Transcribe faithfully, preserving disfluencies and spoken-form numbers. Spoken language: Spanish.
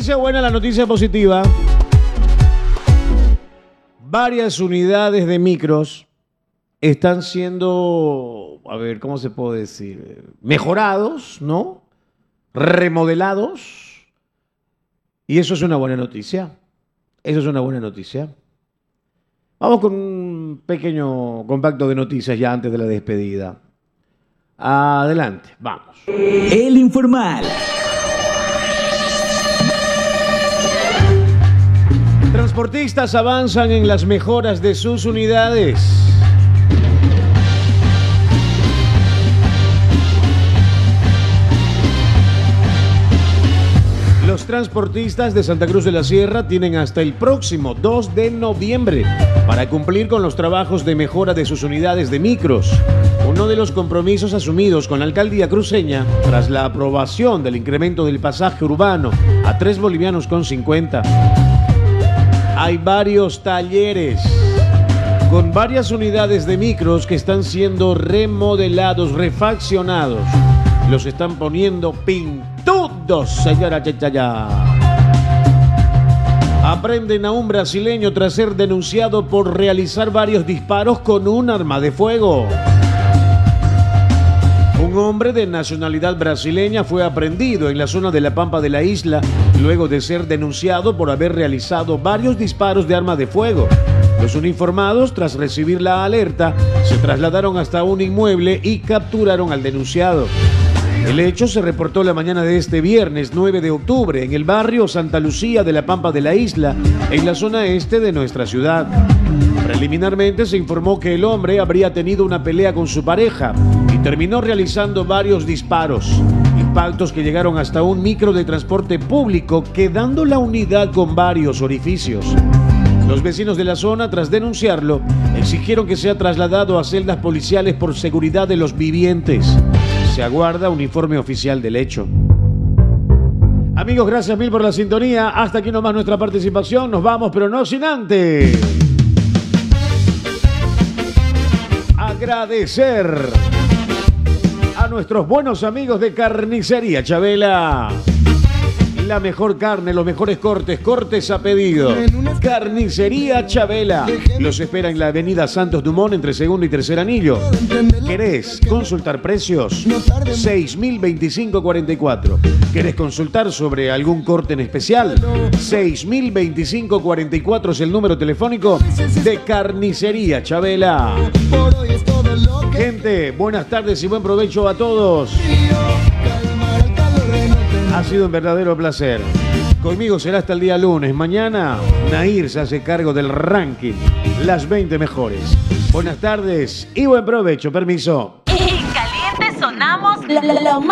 noticia buena, la noticia positiva. Varias unidades de micros están siendo, a ver, ¿cómo se puede decir? Mejorados, ¿no? Remodelados. Y eso es una buena noticia. Eso es una buena noticia. Vamos con un pequeño compacto de noticias ya antes de la despedida. Adelante, vamos. El Informal. Transportistas avanzan en las mejoras de sus unidades. Los transportistas de Santa Cruz de la Sierra tienen hasta el próximo dos de noviembre para cumplir con los trabajos de mejora de sus unidades de micros. Uno de los compromisos asumidos con la alcaldía cruceña tras la aprobación del incremento del pasaje urbano a tres bolivianos con cincuenta. Hay varios talleres con varias unidades de micros que están siendo remodelados, refaccionados. Los están poniendo pintudos, señora Chachaya. Aprenden a un brasileño tras ser denunciado por realizar varios disparos con un arma de fuego. Un hombre de nacionalidad brasileña fue aprehendido en la zona de la Pampa de la isla luego de ser denunciado por haber realizado varios disparos de arma de fuego. Los uniformados, tras recibir la alerta, se trasladaron hasta un inmueble y capturaron al denunciado. El hecho se reportó la mañana de este viernes nueve de octubre en el barrio Santa Lucía de la Pampa de la isla, en la zona este de nuestra ciudad. Preliminarmente se informó que el hombre habría tenido una pelea con su pareja y terminó realizando varios disparos, impactos que llegaron hasta un micro de transporte público, quedando la unidad con varios orificios. Los vecinos de la zona, tras denunciarlo, exigieron que sea trasladado a celdas policiales por seguridad de los vivientes. Se aguarda un informe oficial del hecho. Amigos, gracias mil por la sintonía. Hasta aquí nomás nuestra participación. Nos vamos, pero no sin antes agradecer a nuestros buenos amigos de Carnicería Chabela. La mejor carne, los mejores cortes, cortes a pedido. Carnicería Chabela. Los espera en la avenida Santos Dumont entre segundo y tercer anillo. ¿Querés consultar precios? seis mil veinticinco cuarenta y cuatro. ¿Querés consultar sobre algún corte en especial? seis mil veinticinco cuarenta y cuatro es el número telefónico de Carnicería Chabela. Gente, buenas tardes y buen provecho a todos. Ha sido un verdadero placer. Conmigo será hasta el día lunes. Mañana, Nair se hace cargo del ranking. Las veinte mejores. Buenas tardes y buen provecho. Permiso. En Caliente sonamos la, la, la